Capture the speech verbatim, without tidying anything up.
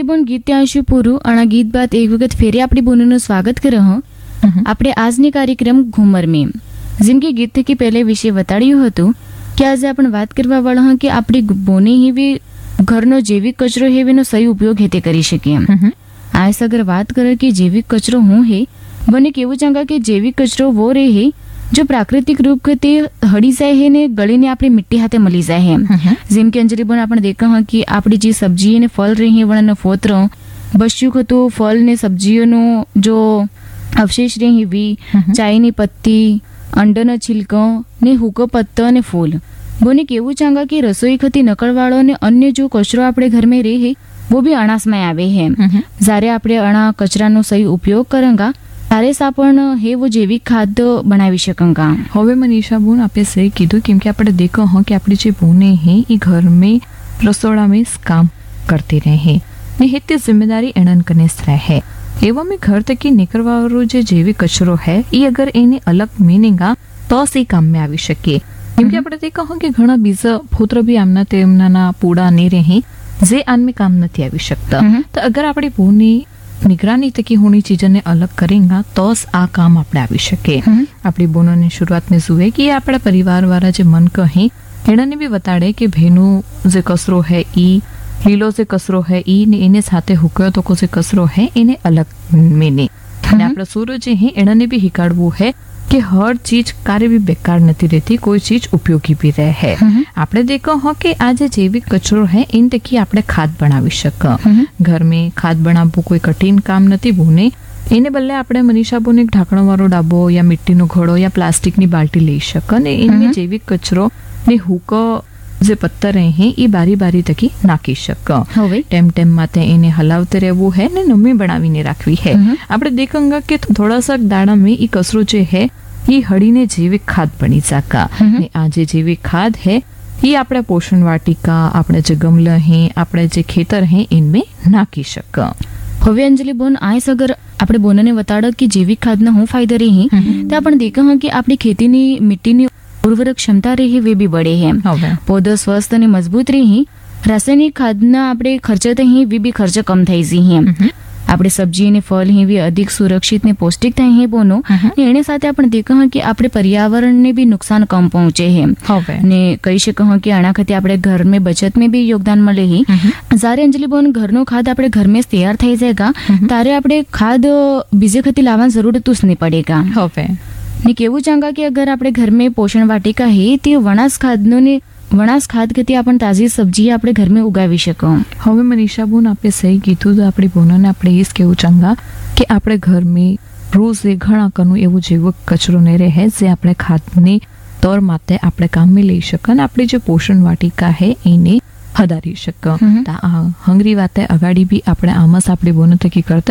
અંજલિ બોન ગીત ત્યાં શું પૂરું અને ગીત બાદ એક વખત ફેરી આપણી બોનનું સ્વાગત કરે હો આપણે આજની કાર્યક્રમ ઘુમર મેં જેમ કે ગીત થકી પહેલે વિશે બતાડ્યું હતું કે આજે આપણે વાત કરવા વાળા હા કે આપણી બોની હેવી ઘરનો જૈવિક કચરો હેવીનો સહી ઉપયોગ હેતે કરી શકીએ આસ અગર વાત કરે કે જૈવિક કચરો હું હે બને કેવું ચાંગા કે જૈવિક કચરો वो रे है जो प्राकृतिक रूप से हड़ी जाए है ने गली ने अपनी मिट्टी हाथे मली जाए है जेम के अंजलि बोन आपण देखा हाँ कि आपड़ी जी सब्जी ने फल रही है वण फोतरो बच्चों को तो फल ने सब्जियों नो जो अवशेष रही वी चाय ની પત્તી અંડનો છિલકો ને હુકો પત્તો ને ફૂલ બોને કેવું ચાંગા કે રસોઈ ખતી નકળવાળો ને અન્ય જો કચરો આપણે ઘર में રહે वो भी अनाज में आवे है જ્યારે આપણે અણા કચરાનો સહી ઉપયોગ કરાંગા તારે સાપણ હે वो जैविक खाद्य बनावी શકંગા। હવે મનીષા બોન આપે સही કીધું કેમ કે આપણે देखो हाँ कि આપણી જે બોને है ये घर में रसोड़ा में काम करती रहे ने हित जिम्मेदारी एणन कने रहे एवं में घर तक निकलवारो जो जैविक कचरो है ये अगर एने अलग मीनिंगा तो सी काम में આવી શકે કેમ કે આપણે देखो हाँ कि ઘણા બીજા ફોત્ર भी આમના તેમના પૂડા ને રહે જે આન में काम નથી આવી શકતા तो अगर આપણી બોની निगरानी तकी होनी चीजों ने अलग करेंगा तो आ काम આપણે આવી શકે। આપણી બોનોની शुरुआत में जुए कि આપણા परिवार वाला जे मन कहे एने भी बताड़े कि भेनु जे कसरो है ई लीलो जे कसरो है ई ने एने साथे हुक्यो तो को जे कसरो है इन्हें अलग मेने ने આપણા सूरो जे है एने भी हिकाड़वू है कि हर चीज कार्य भी बेकार नहीं रहती कोई चीज उपयोगी भी रहे है। आपने देखो हो कि आज जैविक कचरो है इन तकी आपने खाद बनावी शक घर में खाद बनावવું कोई कठिन काम नहीं बोने એને બદલે આપણે મનીષા બોને એક ઢાંકણો વાળો ડાબો યા મિટ્ટીનો ઘડો યા પ્લાસ્ટિકની બાલટી લઈ શકે અને એમાં જૈવિક કચરો ને હુકો જે પત્તર રહે એ બારી બારી તકી નાખી શકે હવે ટેમ ટેમ માટે એને હલાવતે રહેવું है ને નમી બનાવીને રાખવી है। આપણે દેખંગા કે થોડા સા દાડા में ये કચરો જે है ये हड़ी ने जैविक खाद बनी जाका ने आज जैविक खाद है ये अपने पोषण वाटिका अपने जो गमला है अपने जो खेतर है इनमें नाखी शक। હવે અંજલિ બોન આયસ અગર આપણે બોનને બતાડો કે જૈવિક ખાદના હું ફાયદા રહી તો આપણે દેખા હા કે આપણી ખેતીની મિટ્ટીની ઉર્વરક क्षमता રહી વે બી બળે હે પૌધો સ્વસ્થ અને મજબૂત રહી રાસાયણિક ખાદના આપણે ખર્ચ તો હી વી બી ખર્ચ કમ થઈ જી હે આપણે સબ્જી અને ફળ હી વી અધિક સુરક્ષિત ને પૌષ્ટિક થાય હે બોનો ને એને સાથે આપણે દેખા હા કે આપણે પર્યાવરણને બી નુકસાન કમ પહોંચે હે ને કહી શકો હા કે આના ખાતે આપણે ઘર में बचत में भी योगदान મળે હી જ્યારે અંજલિ બોન ઘરનો ખાદ આપણે ઘર में તૈયાર થઈ જાયગા તારે આપણે ખાદ બીજે ખાતે લાવવાની જરૂરત જ નહીં પડેગા હવે ને કેવું ચાંગા કે અગર આપણે ઘર में पोषण वाटिका है તે વણાસ ખાદનો ને વણાસ ખાદ ગતિ આપણે તાજી સબ્જી આપણે ઘર में ઉગાવી શકો। હવે મનીષા બોન આપે સહી કીધું તો આપણી બોનોને આપણે એ જ કેવું ચાંગા કે આપણે ઘર में રોજ એ ઘણા કનું એવું જૈવિક કચરો ને રહે જે આપણે ખાદને તौर માટે આપણે કામ में લઈ શકે અને આપણી જે પોષણ વાટિકા है એને હદારી શકે। આ હંગરી વાતે અગાડી બી આપણે આમસ આપણી બોનો તકી કરતા